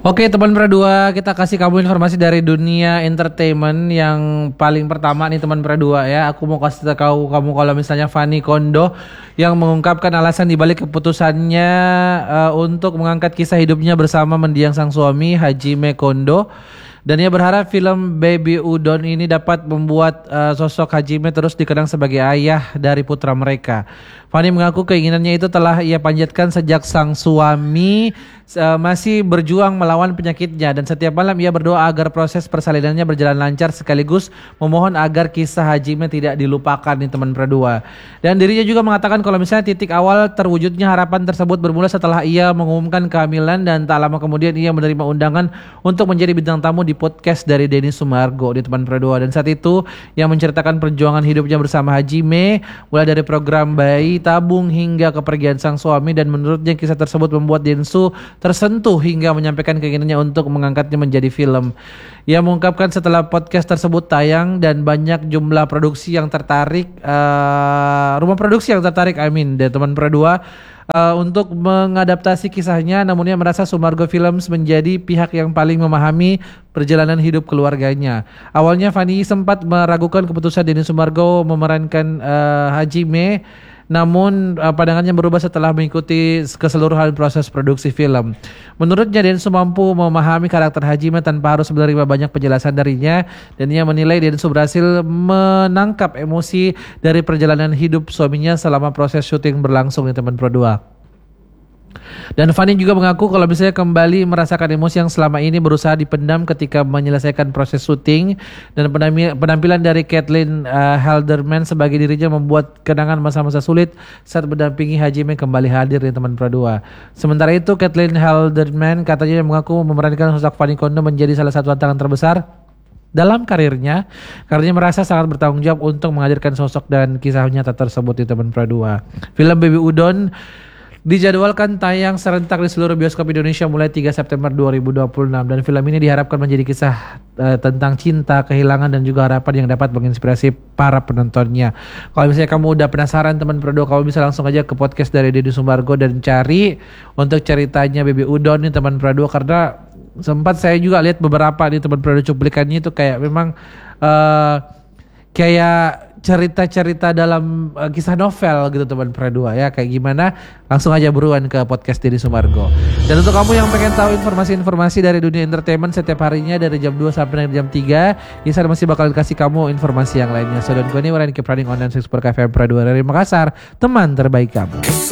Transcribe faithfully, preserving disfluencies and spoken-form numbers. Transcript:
Oke teman Pradua, kita kasih kamu informasi dari dunia entertainment yang paling pertama nih teman Pradua ya. Aku mau kasih tahu kamu kalau misalnya Fanny Kondo yang mengungkapkan alasan dibalik keputusannya uh, untuk mengangkat kisah hidupnya bersama mendiang sang suami Hajime Kondo. Dan ia berharap film Baby Udon ini dapat membuat uh, sosok Hajime terus dikenang sebagai ayah dari putra mereka. Fanny mengaku keinginannya itu telah ia panjatkan sejak sang suami uh, masih berjuang melawan penyakitnya. Dan setiap malam ia berdoa agar proses persalinannya berjalan lancar sekaligus memohon agar kisah Hajime tidak dilupakan nih teman Pradua. Dan dirinya juga mengatakan kalau misalnya titik awal terwujudnya harapan tersebut bermula setelah ia mengumumkan kehamilan dan tak lama kemudian ia menerima undangan untuk menjadi bintang tamu di podcast dari Denny Sumargo di teman Pradua. Dan saat itu yang menceritakan perjuangan hidupnya bersama Hajime mulai dari program bayi tabung hingga kepergian sang suami, dan menurutnya kisah tersebut membuat Densu tersentuh hingga menyampaikan keinginannya untuk mengangkatnya menjadi film. Ia mengungkapkan setelah podcast tersebut tayang dan banyak jumlah produksi yang tertarik uh, rumah produksi yang tertarik I mean dari teman Pradua Uh, untuk mengadaptasi kisahnya, namun ia merasa Sumargo Films menjadi pihak yang paling memahami perjalanan hidup keluarganya. Awalnya Fanny sempat meragukan keputusan Denny Sumargo memerankan uh, Hajime, namun uh, pandangannya berubah setelah mengikuti keseluruhan proses produksi film. Menurutnya Densu mampu memahami karakter Hajime tanpa harus menerima banyak penjelasan darinya, dan ia menilai Densu berhasil menangkap emosi dari perjalanan hidup suaminya selama proses syuting berlangsung di teman Pradua. Dan Fanny juga mengaku kalau misalnya kembali merasakan emosi yang selama ini berusaha dipendam ketika menyelesaikan proses syuting, dan penampilan dari Kathleen uh, Halderman sebagai dirinya membuat kenangan masa-masa sulit saat mendampingi Hajime kembali hadir di teman Pradua. Sementara itu Kathleen Halderman katanya mengaku memerankan sosok Fanny Kondo menjadi salah satu tantangan terbesar dalam karirnya, karena dia merasa sangat bertanggung jawab untuk menghadirkan sosok dan kisah nyata tersebut di teman Pradua. Film Baby Udon dijadwalkan tayang serentak di seluruh bioskop Indonesia mulai tiga September dua ribu dua puluh enam, dan film ini diharapkan menjadi kisah uh, tentang cinta, kehilangan, dan juga harapan yang dapat menginspirasi para penontonnya. Kalau misalnya kamu udah penasaran teman Pradua, kamu bisa langsung aja ke podcast dari Denny Sumargo dan cari untuk ceritanya Baby Udon nih teman Pradua, karena sempat saya juga lihat beberapa di teman Pradua cuplikannya itu kayak memang uh, kayak cerita-cerita dalam uh, kisah novel gitu teman Pradua ya. Kayak gimana? Langsung aja buruan ke podcast Denny Sumargo. Dan untuk kamu yang pengen tahu informasi-informasi dari dunia entertainment setiap harinya dari jam dua sampai jam tiga, Isar masih bakal kasih kamu informasi yang lainnya. So don't go anywhere and keep running on sembilan enam F M Pradua dari Makassar, teman terbaik kamu.